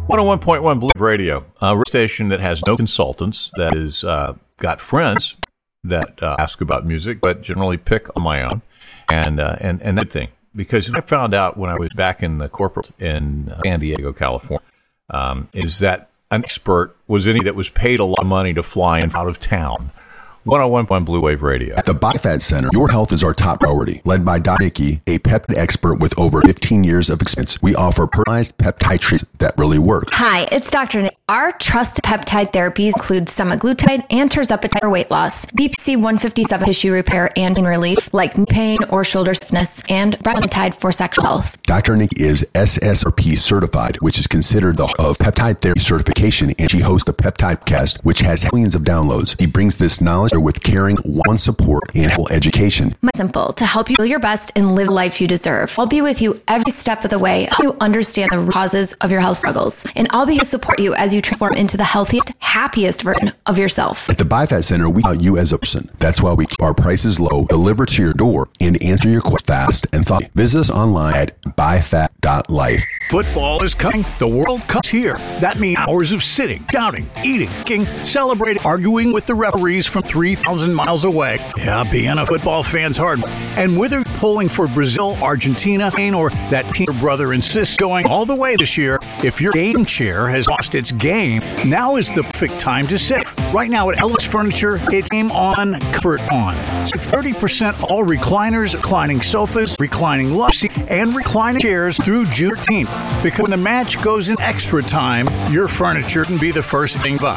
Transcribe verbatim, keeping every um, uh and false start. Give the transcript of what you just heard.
one oh one point one Blue Wave Radio, a radio station that has no consultants, that is uh, got friends that uh, ask about music, but generally pick on my own, and uh, and and that thing. Because I found out when I was back in the corporate in San Diego, California, um, is that an expert was any that was paid a lot of money to fly in out of town. one oh one point one Blue Wave Radio. At the BioFat Center, your health is our top priority. Led by Doctor Nikki, a peptide expert with over fifteen years of experience, we offer personalized peptide treatments that really work. Hi, it's Doctor Nikki. Our trusted peptide therapies include semaglutide and tirzepatide for weight loss, B P C one fifty-seven tissue repair and pain relief, like knee pain or shoulder stiffness, and bronchitide for sexual health. Doctor Nikki is S S R P certified, which is considered the of peptide therapy certification, and she hosts the Peptide Cast, which has millions of downloads. She brings this knowledge with caring, one support, and helpful education. My simple to help you feel your best and live the life you deserve. I'll be with you every step of the way, help you understand the root causes of your health struggles, and I'll be here to support you as you transform into the healthiest, happiest version of yourself. At the BioFat Center, we value you as a person. That's why we keep our prices low, deliver to your door, and answer your questions fast and thoughtfully. Visit us online at biofat dot life. Football is coming. The World Cup's here. That means hours of sitting, shouting, eating, kicking, celebrating, arguing with the referees from three thousand miles away. Yeah, being a football fan's hard. And whether pulling for Brazil, Argentina, Spain, or that team your brother insists going all the way this year, if your game chair has lost its game, now is the perfect time to save. Right now at Ellis Furniture, it's game on, comfort on. Save thirty percent all recliners, reclining sofas, reclining love seats, and reclining chairs through June thirteenth. Because when the match goes in extra time, your furniture can be the first thing buy.